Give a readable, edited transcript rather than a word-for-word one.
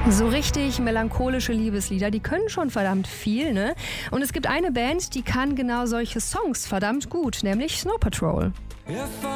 So richtig melancholische Liebeslieder, die können schon verdammt viel, ne? Und es gibt eine Band, die kann genau solche Songs verdammt gut, nämlich Snow Patrol.